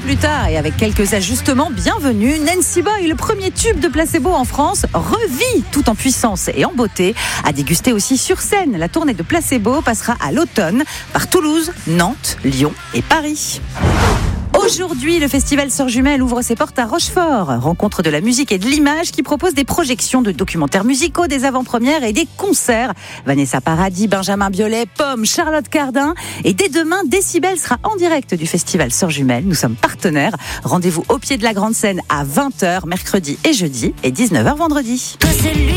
plus tard et avec quelques ajustements bienvenus, Nancy Boy, le premier tube de Placebo en France, revit tout en puissance et en beauté. À déguster aussi sur scène. La tournée de Placebo passera à l'automne par Toulouse, Nantes, Lyon et Paris. Aujourd'hui, le festival Sœurs Jumelles ouvre ses portes à Rochefort. Rencontre de la musique et de l'image qui propose des projections de documentaires musicaux, des avant-premières et des concerts. Vanessa Paradis, Benjamin Biolay, Pomme, Charlotte Cardin. Et dès demain, Décibel sera en direct du festival Sœurs Jumelles. Nous sommes partenaires. Rendez-vous au pied de la grande scène à 20h, mercredi et jeudi, et 19h vendredi. Toi, c'est lui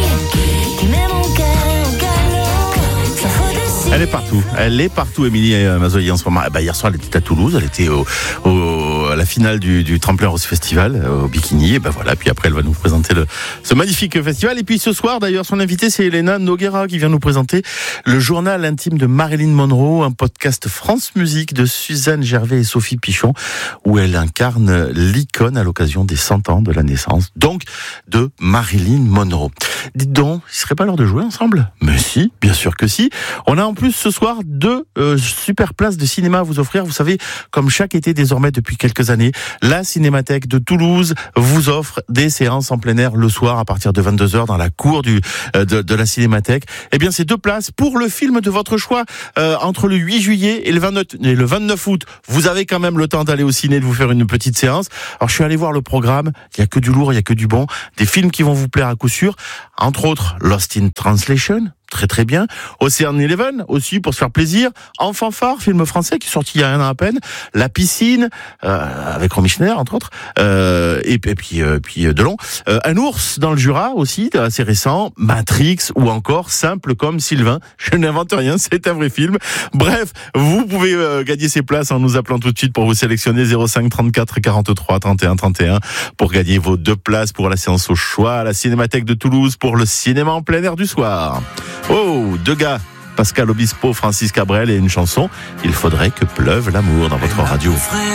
qui met mon cœur au galop. Ça faut dessus. Elle est partout, Émilie Mazoyer en ce moment. Hier soir, elle était à Toulouse, elle était à la finale du Tremplin Rose Festival, au bikini, et voilà. Puis après, elle va nous présenter ce magnifique festival. Et puis ce soir, d'ailleurs, son invitée, c'est Elena Noguera qui vient nous présenter le journal intime de Marilyn Monroe, un podcast France Musique de Suzanne Gervais et Sophie Pichon, où elle incarne l'icône à l'occasion des 100 ans de la naissance, donc de Marilyn Monroe. Dites donc, il serait pas l'heure de jouer ensemble ? Mais si, bien sûr que si. On a en plus ce soir 2 super places de cinéma à vous offrir. Vous savez, comme chaque été désormais depuis quelques années, la Cinémathèque de Toulouse vous offre des séances en plein air le soir à partir de 22h dans la cour de la Cinémathèque. Eh bien, c'est 2 places pour le film de votre choix entre le 8 juillet et le 29 août. Vous avez quand même le temps d'aller au ciné, de vous faire une petite séance. Alors, je suis allé voir le programme. Il y a que du lourd, il y a que du bon. Des films qui vont vous plaire à coup sûr. Entre autres, Lost in Translation. Très très bien. Ocean Eleven aussi pour se faire plaisir. Enfant phare, film français qui est sorti il y a 1 an à peine. La piscine avec Romy Schneider entre autres. Et puis Delon. Un ours dans le Jura aussi, assez récent. Matrix ou encore Simple comme Sylvain. Je n'invente rien, c'est un vrai film. Bref, vous pouvez gagner ces places en nous appelant tout de suite pour vous sélectionner 05 34 43 31 31 pour gagner vos 2 places pour la séance au choix à la Cinémathèque de Toulouse pour le cinéma en plein air du soir. Oh, 2 gars, Pascal Obispo, Francis Cabrel et une chanson, Il faudrait que pleuve l'amour dans votre radio.